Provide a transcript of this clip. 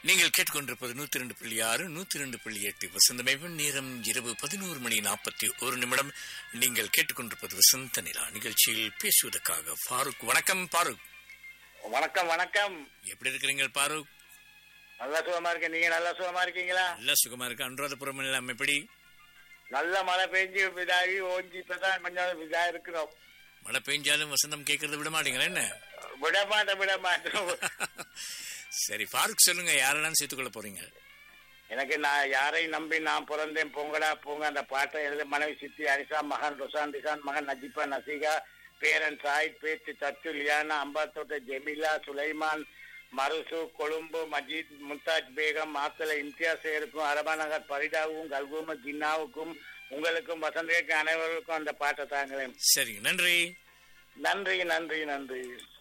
நீங்கள் கேட்டுக்கொண்டிருப்பது 102.6 102.8 வசந்தமேவன். நேரம் இரவு 11:41. நீங்கள் கேட்டுக்கொண்டிருப்பது வசந்த நிலா நிகழ்ச்சியில் பேசுவதற்காக ஃபாரூக். வணக்கம் ஃபாரூக். வணக்கம் வணக்கம். எப்படி இருக்கிறீங்க ஃபாரூக்? நல்லா சுகமா இருக்கேன். நீங்க நல்லா சுகமா இருக்கீங்களா? நல்லா சுகமா இருக்கு. அனுராதபுரம் எல்லாம் எப்படி? நல்ல மழை பெஞ்சு இதாகி ஓஞ்சி இப்பதான் கொஞ்சம் இதா இருக்கிறோம். மழை பெஞ்சாலும் வசந்தம் கேட்கறத விட மாட்டீங்களா என்ன? விட மாட்டோம். சரி ஃபாரூக், சொல்லுங்க, யாரெல்லாம் சேர்த்துக்கொள்ள போறீங்க? எனக்கு நான் யாரையும் நம்பி நான் பிறந்தேன் பொங்கடா போங்க அந்த பாட்டை எழுத மனைவி சித்தி அனிசா, மகன் ருசான் ரிசான், மகன் நஜிபா நசீகா, பேரன் சாயித், பேச்சு சச்சு லியானா, அம்பாத்தோட்ட ஜெமிலா, சுலைமான், மருசு, கொழும்பு, மஜீத், மும்தாஜ் பேகம், மாத்தலை இம்தியாஸ் சேருக்கும், அரபாநகர் பரிதாவுக்கும், கல்கூம ஜின்னாவுக்கும், உங்களுக்கும் வசந்தேக்கு அனைவருக்கும் அந்த பாட்டை தாங்களேன். சரிங்க, நன்றி நன்றி நன்றி நன்றி.